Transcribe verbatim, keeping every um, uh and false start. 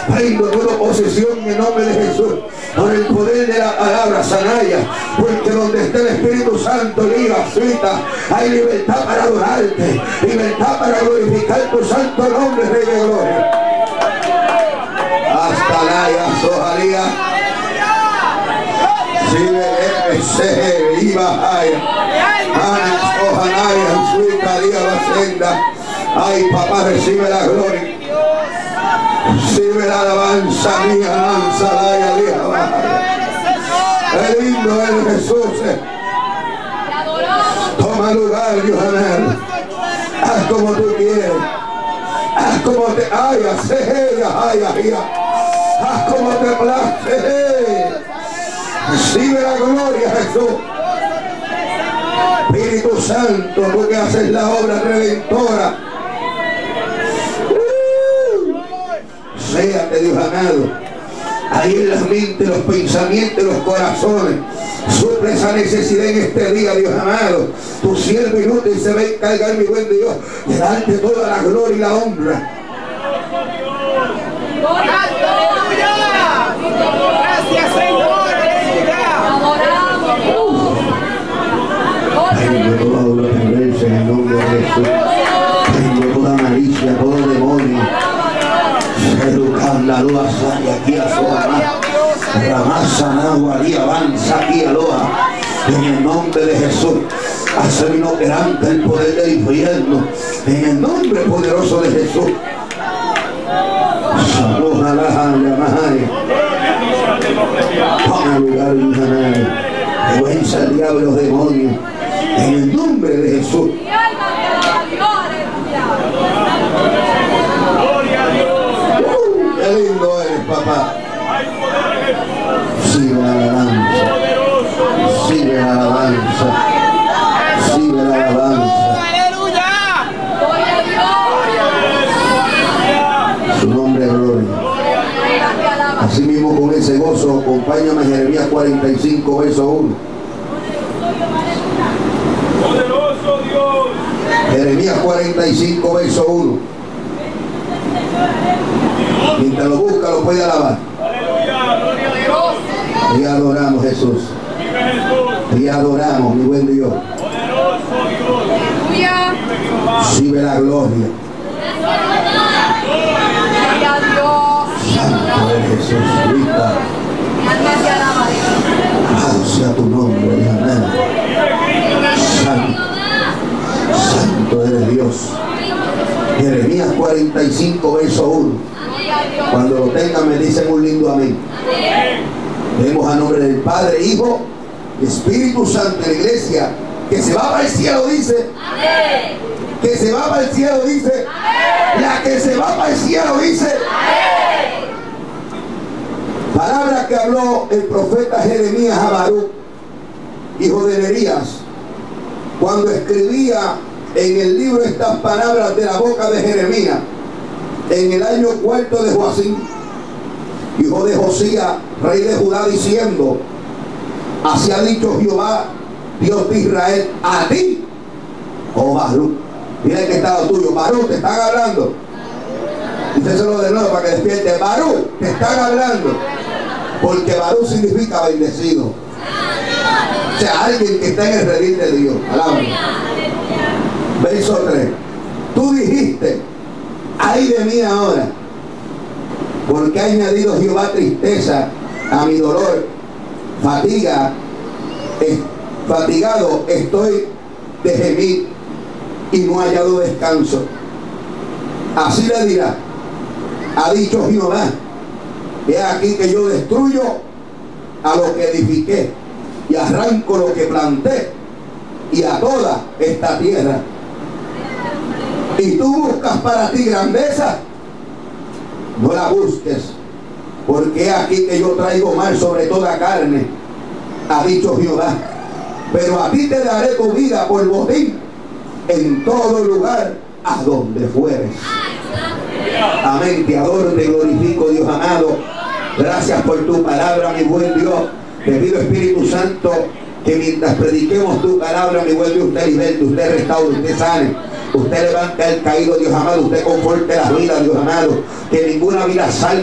Prendo toda posesión en el nombre de Jesús. Por el poder de la palabra sanaya. Porque donde está el Espíritu Santo, liga, suita, hay libertad para adorarte. Libertad para glorificar tu santo nombre, Rey de Gloria. Hasta la sojalía. Si ve, se iba haya. Ana, sojalaya, suita, liga, la senda. Ay, papá, recibe la gloria. Recibe la alabanza mía, alabanza, la hija. Qué lindo es Jesús. Toma lugar, Dios amado. Haz como tú quieres. Haz como te haya, se ella, haya, haz como te place. Recibe la gloria, Jesús. Espíritu Santo, tú que haces la obra redentora. Séate, Dios amado, ahí en las mentes, los pensamientos, los corazones. Suple esa necesidad en este día, Dios amado. Tu siervo inútil se va a encargar, mi buen Dios, de darte toda la gloria y la honra. Gracias, Señor. Tengo toda obra perversa en el nombre de Jesús. Tengo toda malicia, todo demonio. La loa sale aquí a Soa, Ramasa, Nahualí, avanza aquí a Loa, en el nombre de Jesús. Hacer inoperante el poder del infierno, en el nombre poderoso de Jesús. Toma lugar, Israel. Que venza el diablo y los demonios, en el nombre de Jesús. Qué lindo eres, papá. Sigue la alabanza. Sigue la alabanza. Sigue la alabanza. Su nombre es gloria. Así mismo con ese gozo, acompáñame a Jeremías cuarenta y cinco, verso uno. Poderoso Dios. Jeremías cuarenta y cinco, verso uno. Mientras lo busca, lo puede alabar. Aleluya, gloria a Dios. Y adoramos, Jesús. Y adoramos, mi buen Dios. Poderoso Dios. Recibe la gloria. Santo es Jesús. Grita. Alabado sea tu nombre, Dios amado. Santo. Santo eres Dios. Jeremías cuarenta y cinco, verso uno. Cuando lo tengan me dicen un lindo amén. Leemos a nombre del Padre, Hijo y Espíritu Santo en la iglesia. Que se va para el cielo dice. Amén. Que se va para el cielo dice. Amén. La que se va para el cielo dice. Amén. Palabra que habló el profeta Jeremías a Baruch, hijo de Nerías, cuando escribía en el libro estas palabras de la boca de Jeremías, en el año cuarto de Joacim, hijo de Josías, rey de Judá, diciendo: así ha dicho Jehová, Dios de Israel, a ti, oh Baruch. Mira el que está lo tuyo. Baruch, te están hablando. Díselo de nuevo para que despierte. Baruch, te están hablando. Porque Baruch significa bendecido. O sea, alguien que está en el redil de Dios. Alábame. Verso tres. Tú dijiste: ay de mí ahora, porque ha añadido Jehová tristeza a mi dolor, fatiga, es, fatigado estoy de gemir y no he hallado descanso. Así le dirá, ha dicho Jehová: he aquí que yo destruyo a lo que edifiqué y arranco lo que planté y a toda esta tierra. Y tú buscas para ti grandeza, no la busques, porque aquí que yo traigo mal sobre toda carne, ha dicho Jehová. Pero a ti te daré comida por botín en todo lugar a donde fueres. Amén. Te adoro, te glorifico, Dios amado. Gracias por tu palabra, mi buen Dios. Te pido, Espíritu Santo, que mientras prediquemos tu palabra, mi buen Dios, usted liberte, usted restaure, usted sane, usted levanta el caído, Dios amado, usted conforte las vidas, Dios amado, que ninguna vida salga